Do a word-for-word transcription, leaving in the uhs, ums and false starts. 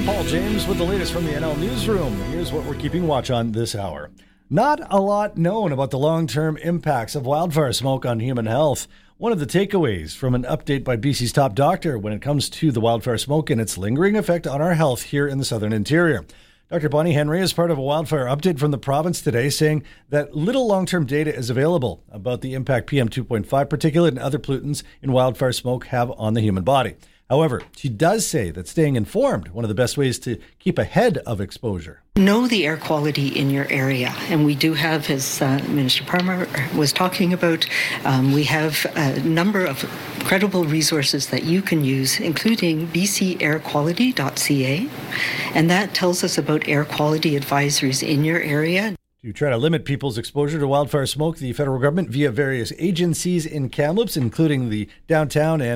Paul James with the latest from the N L Newsroom. Here's what we're keeping watch on this hour. Not a lot known about the long-term impacts of wildfire smoke on human health. One of the takeaways from an update by B C's top doctor when it comes to the wildfire smoke and its lingering effect on our health here in the southern interior. Doctor Bonnie Henry is part of a wildfire update from the province today, saying that little long-term data is available about the impact P M two point five particulate and other pollutants in wildfire smoke have on the human body. However, she does say that staying informed, one of the best ways to keep ahead of exposure. Know the air quality in your area, and we do have, as uh, Minister Parmer was talking about, um, we have a number of credible resources that you can use, including b c air quality dot c a, and that tells us about air quality advisories in your area. To try to limit people's exposure to wildfire smoke, the federal government, via various agencies in Kamloops, including the downtown and